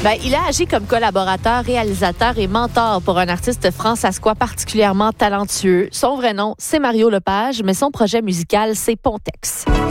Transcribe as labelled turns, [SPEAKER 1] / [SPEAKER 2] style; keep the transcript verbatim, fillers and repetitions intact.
[SPEAKER 1] Ben, il a agi comme collaborateur, réalisateur et mentor pour un artiste françaiscois particulièrement talentueux. Son vrai nom, c'est Mario Lepage, mais son projet musical, c'est Pontex.